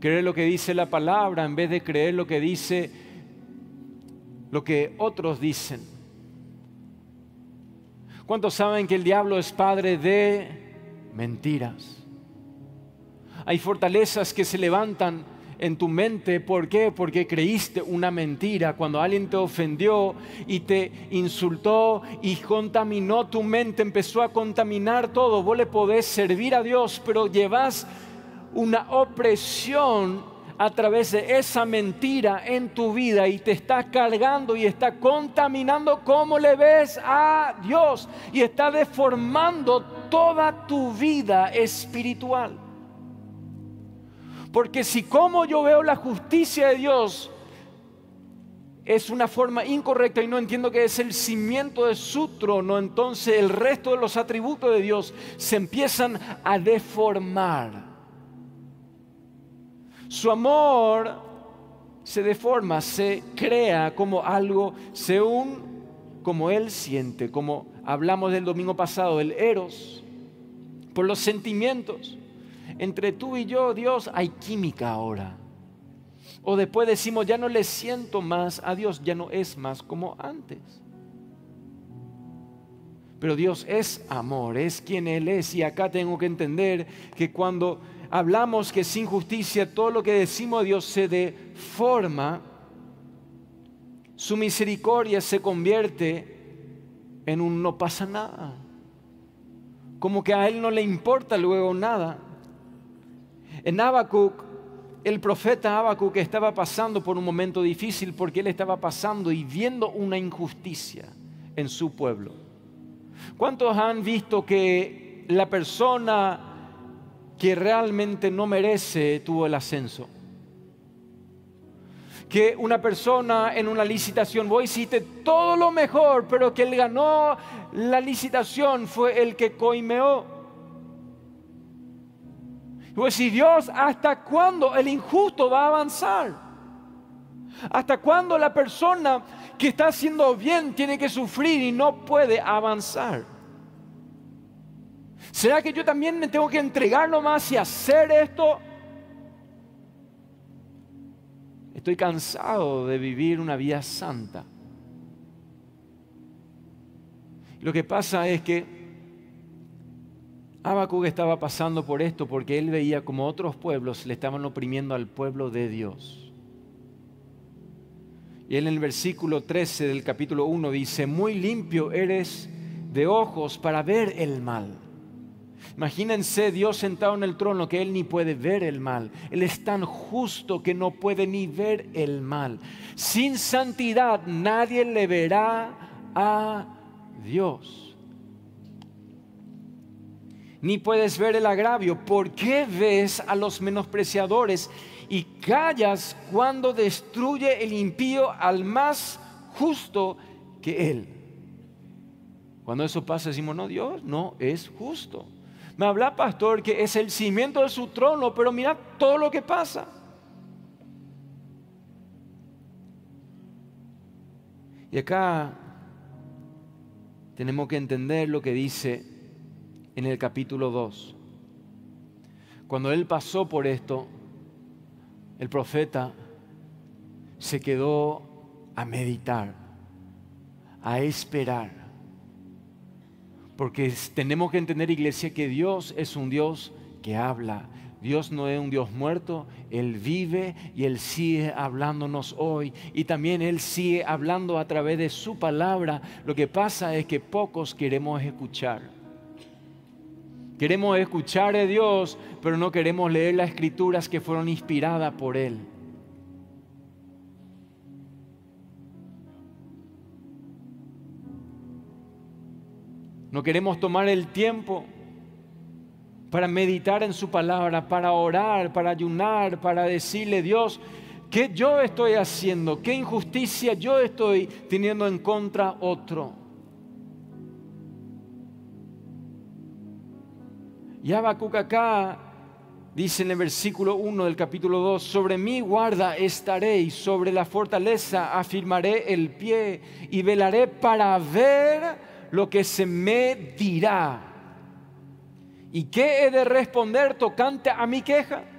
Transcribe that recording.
Creer lo que dice la palabra en vez de creer lo que dice lo que otros dicen. ¿Cuántos saben que el diablo es padre de mentiras? Hay fortalezas que se levantan en tu mente. ¿Por qué? Porque creíste una mentira. Cuando alguien te ofendió y te insultó y contaminó tu mente, empezó a contaminar todo. Vos le podés servir a Dios, pero llevas una opresión a través de esa mentira en tu vida y te está cargando y está contaminando cómo le ves a Dios y está deformando toda tu vida espiritual. Porque si como yo veo la justicia de Dios es una forma incorrecta y no entiendo que es el cimiento de su trono, entonces el resto de los atributos de Dios se empiezan a deformar. Su amor se deforma, se crea como algo según como Él siente, como hablamos del domingo pasado, el eros, por los sentimientos. Entre tú y yo, Dios, hay química ahora. O después decimos, ya no le siento más a Dios, ya no es más como antes. Pero Dios es amor, es quien Él es. Y acá tengo que entender que cuando hablamos que sin justicia todo lo que decimos de Dios se deforma, su misericordia se convierte en un no pasa nada. Como que a Él no le importa luego nada. En Habacuc, el profeta Habacuc estaba pasando por un momento difícil porque él estaba pasando y viendo una injusticia en su pueblo. ¿Cuántos han visto que la persona que realmente no merece tuvo el ascenso? Que una persona en una licitación, vos hiciste todo lo mejor, pero que él ganó la licitación fue el que coimeó. Y vos decís, Dios, ¿hasta cuándo el injusto va a avanzar? ¿Hasta cuándo la persona que está haciendo bien tiene que sufrir y no puede avanzar? ¿Será que yo también me tengo que entregar nomás y hacer esto? Estoy cansado de vivir una vida santa. Lo que pasa es que Habacuc estaba pasando por esto porque él veía como otros pueblos le estaban oprimiendo al pueblo de Dios. Y él en el versículo 13 del capítulo 1 dice, muy limpio eres de ojos para ver el mal. Imagínense Dios sentado en el trono que Él ni puede ver el mal. Él es tan justo que no puede ni ver el mal. Sin santidad nadie le verá a Dios. Ni puedes ver el agravio. ¿Por qué ves a los menospreciadores y callas cuando destruye el impío al más justo que él? Cuando eso pasa decimos, no, Dios no es justo. Me habla pastor que es el cimiento de su trono, pero mira todo lo que pasa. Y acá tenemos que entender lo que dice en el capítulo 2. Cuando él pasó por esto, el profeta se quedó a meditar, a esperar. Porque tenemos que entender, iglesia, que Dios es un Dios que habla. Dios no es un Dios muerto, Él vive y Él sigue hablándonos hoy. Y también Él sigue hablando a través de su palabra. Lo que pasa es que pocos queremos escuchar. Queremos escuchar a Dios, pero no queremos leer las escrituras que fueron inspiradas por Él. No queremos tomar el tiempo para meditar en su palabra, para orar, para ayunar, para decirle, Dios, ¿qué yo estoy haciendo? ¿Qué injusticia yo estoy teniendo en contra otro? Y Habacuc acá dice en el versículo 1 del capítulo 2, sobre mi guarda estaré y sobre la fortaleza afirmaré el pie y velaré para ver lo que se me dirá. ¿Y qué he de responder tocante a mi queja?